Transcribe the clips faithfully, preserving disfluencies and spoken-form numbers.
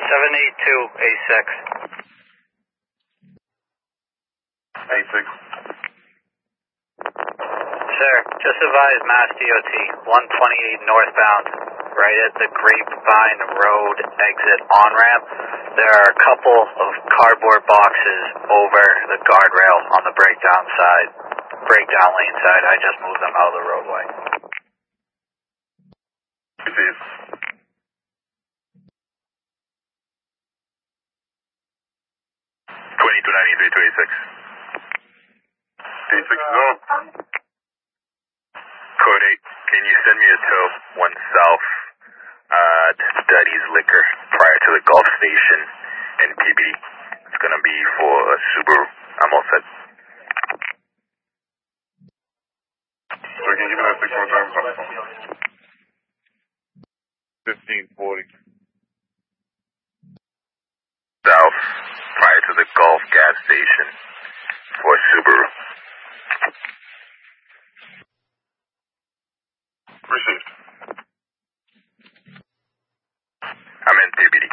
seven eight two A six. A six. Sir, just advise Mass D O T, one twenty-eight northbound, right at the Grapevine Road exit on-ramp. There are a couple of cardboard boxes over the guardrail on the breakdown side, breakdown lane side. I just moved them out of the roadway. Received. twenty-two ninety-three to A six. A six is on. Code eight, can you send me a tow one south, uh, Duddy's Liquor prior to the Gulf Station in P B D? It's gonna be for a Subaru. I'm all set. So can you give me that six more times on the phone? fifteen forty. South, prior to the Gulf gas station for Subaru. Received. I'm in P B D.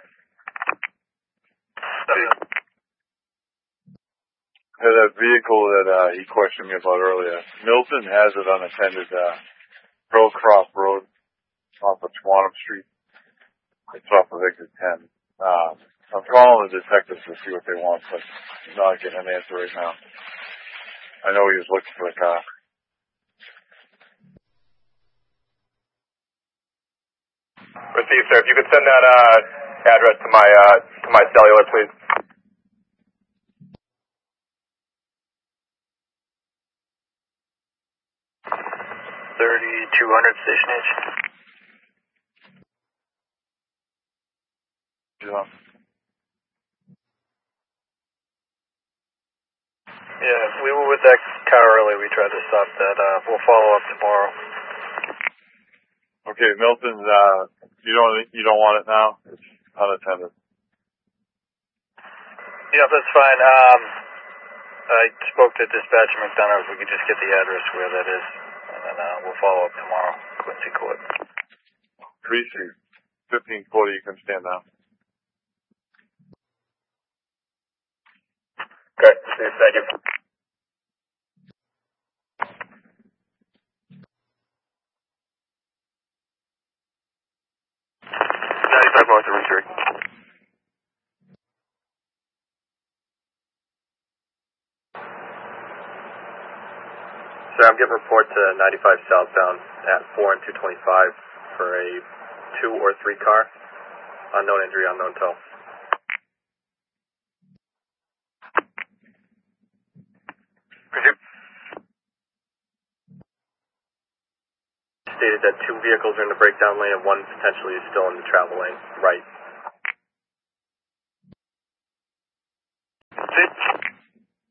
Yeah, that vehicle that uh, he questioned me about earlier, Milton has it unattended, uh, Hillcroft Road off of Swanham Street. It's off of exit ten. Uh, I'm calling the detectives to see what they want, but I'm not getting an answer right now. I know he was looking for the car. Received, sir. If you could send that uh, address to my uh, to my cellular, please. thirty-two hundred Station H. Yeah. Yeah, we were with that car earlier. We tried to stop that. Uh, we'll follow up tomorrow. Okay, Milton, uh, you don't you don't want it now? It's unattended. Yeah, that's fine. Um, I spoke to dispatcher McDonough. If we could just get the address where that is, and then uh, we'll follow up tomorrow. Quincy Court. Precinct fifteen forty. You can stand now. Okay, Steve, thank you. ninety-five north of Route Sir, I'm getting a report to ninety-five southbound at four and two twenty-five for a two or three car. Unknown injury, unknown tow. Stated that two vehicles are in the breakdown lane and one potentially is still in the travel lane, right.